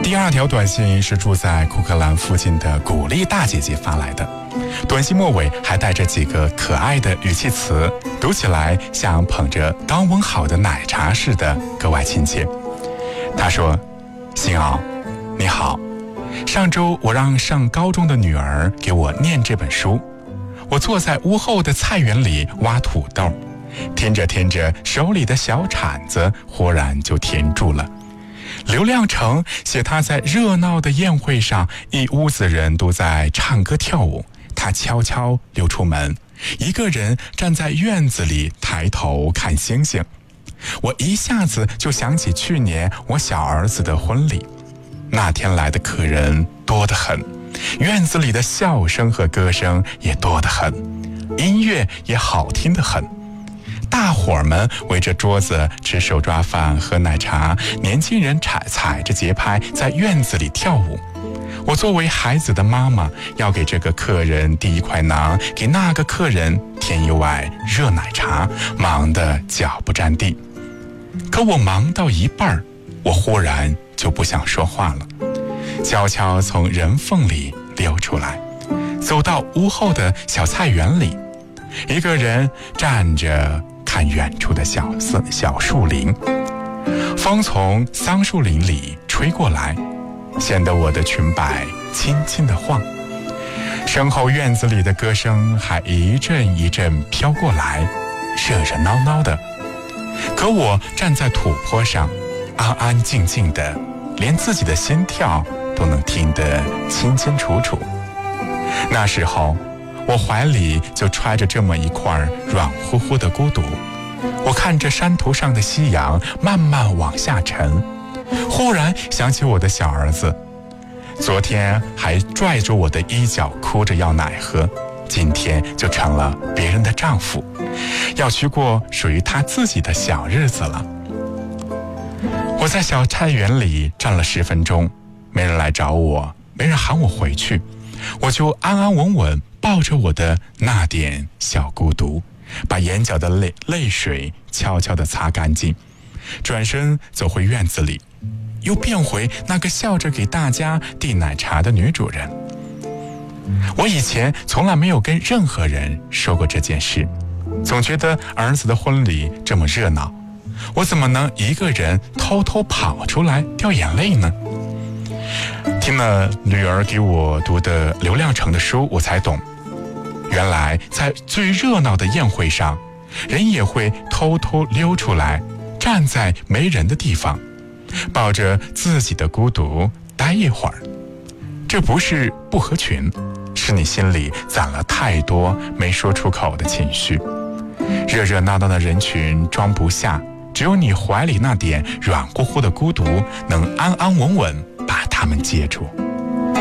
第二条短信是住在库克兰附近的古丽大姐姐发来的，短信末尾还带着几个可爱的语气词，读起来像捧着刚温好的奶茶似的，格外亲切。她说：欣奥，你好，上周我让上高中的女儿给我念这本书，我坐在屋后的菜园里挖土豆，听着听着，手里的小铲子忽然就停住了。刘亮程写他在热闹的宴会上，一屋子人都在唱歌跳舞，他悄悄溜出门，一个人站在院子里抬头看星星。我一下子就想起去年我小儿子的婚礼，那天来的客人多得很，院子里的笑声和歌声也多得很，音乐也好听得很。大伙儿们围着桌子吃手抓饭喝奶茶，年轻人踩着节拍在院子里跳舞。我作为孩子的妈妈，要给这个客人递一块馕，给那个客人添一碗热奶茶，忙得脚不沾地。可我忙到一半，我忽然就不想说话了，悄悄从人缝里溜出来，走到屋后的小菜园里，一个人站着看远处的小树林，风从桑树林里吹过来，显得我的裙摆轻轻地晃，身后院子里的歌声还一阵一阵飘过来，热热闹闹的。可我站在土坡上，安安静静的，连自己的心跳都能听得清清楚楚。那时候我怀里就揣着这么一块软乎乎的孤独，我看着山头上的夕阳慢慢往下沉，忽然想起我的小儿子，昨天还拽着我的衣角哭着要奶喝，今天就成了别人的丈夫，要去过属于他自己的小日子了。我在小菜园里站了10分钟，没人来找我，没人喊我回去，我就安安稳稳抱着我的那点小孤独，把眼角的泪水悄悄地擦干净，转身走回院子里，又变回那个笑着给大家递奶茶的女主人。我以前从来没有跟任何人说过这件事，总觉得儿子的婚礼这么热闹，我怎么能一个人偷偷跑出来掉眼泪呢？听了女儿给我读的刘亮程的书，我才懂，原来在最热闹的宴会上，人也会偷偷溜出来，站在没人的地方，抱着自己的孤独待一会儿。这不是不合群，是你心里攒了太多没说出口的情绪。热热闹闹的人群装不下，只有你怀里那点软乎乎的孤独，能安安稳稳把它们接住。